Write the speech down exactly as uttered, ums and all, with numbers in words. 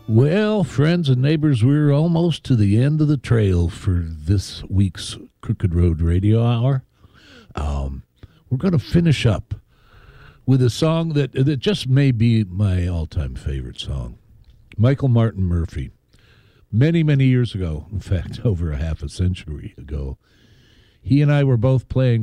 Well, friends and neighbors, we're almost to the end of the trail for this week's Crooked Road Radio Hour. Um, we're going to finish up with a song that, that just may be my all-time favorite song. Michael Martin Murphey. Many, many years ago, in fact, over a half a century ago, he and I were both playing